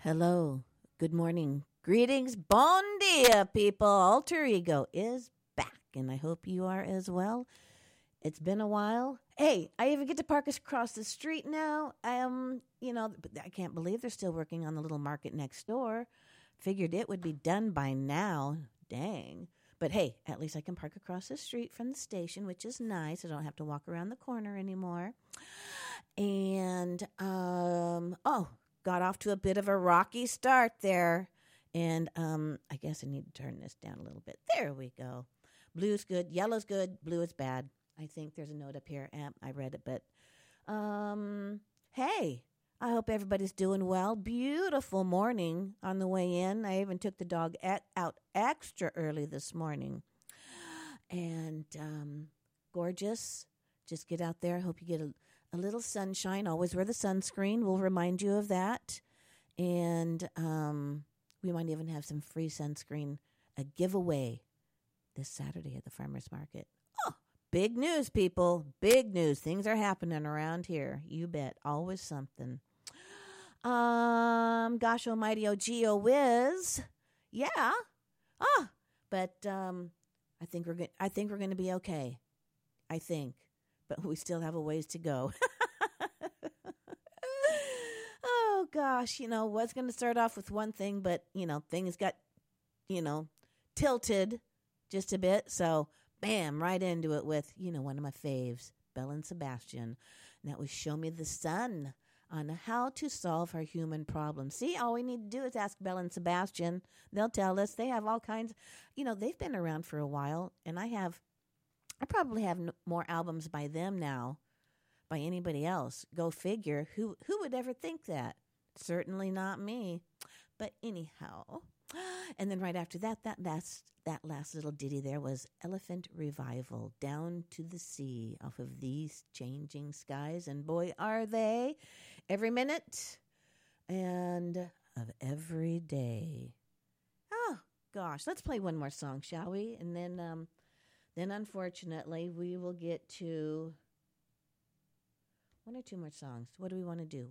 Hello. Good morning. Greetings. Bon dia, people. Alter Ego is back, and I hope you are as well. It's been a while. Hey, I even get to park across the street now. I can't believe they're still working on the little market next door. Figured it would be done by now. Dang. But hey, at least I can park across the street from the station, which is nice. I don't have to walk around the corner anymore. And, got off to a bit of a rocky start there. And I guess I need to turn this down a little bit. There we go. Blue's good. Yellow's good. Blue is bad. I think there's a note up here. I read it, but hey, I hope everybody's doing well. Beautiful morning on the way in. I even took the dog out extra early this morning. And gorgeous. Just get out there. I hope you get a little sunshine. Always wear the sunscreen. We'll remind you of that. And we might even have some free sunscreen, a giveaway this Saturday at the farmer's market. Oh, big news, people. Big news. Things are happening around here. You bet. Always something. Gosh almighty, oh gee, oh whiz. Yeah. But I think we're going to be okay. I think. But we still have a ways to go. Oh, gosh, was going to start off with one thing, but, things got, tilted just a bit. So, bam, right into it with, one of my faves, Belle and Sebastian. And that was Show Me the Sun on how to solve our human problems. See, all we need to do is ask Belle and Sebastian. They'll tell us. They have all kinds. They've been around for a while, and I probably have more albums by them now, by anybody else. Go figure. Who would ever think that? Certainly not me. But anyhow, and then right after that last little ditty there was Elephant Revival, Down to the Sea, off of These Changing Skies. And boy, are they every minute and of every day. Oh, gosh. Let's play one more song, shall we? And then, unfortunately, we will get to one or two more songs. What do we want to do?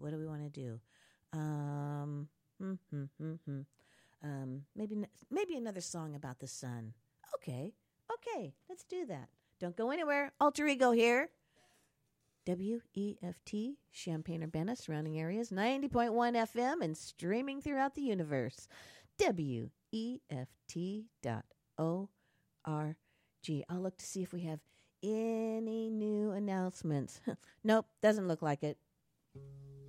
Maybe another song about the sun. Okay, let's do that. Don't go anywhere. Alter Ego here. WEFT, Champaign-Urbana, surrounding areas, 90.1 FM, and streaming throughout the universe. WEFT.org. I'll look to see if we have any new announcements. Nope, doesn't look like it.